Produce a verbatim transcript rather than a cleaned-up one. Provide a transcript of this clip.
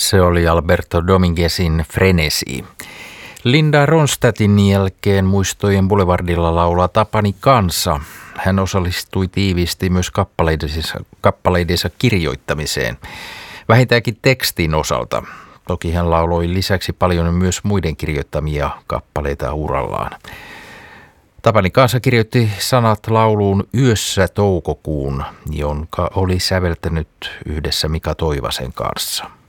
Se oli Alberto Dominguezin Frenesi. Linda Ronstadtin jälkeen Muistojen Boulevardilla laulaa Tapani Kansa. Hän osallistui tiiviisti myös kappaleidensa, kappaleidensa kirjoittamiseen, vähintäänkin tekstin osalta. Toki hän lauloi lisäksi paljon myös muiden kirjoittamia kappaleita urallaan. Tapani Kansa kirjoitti sanat lauluun Yössä toukokuun, jonka oli säveltänyt yhdessä Mika Toivasen kanssa.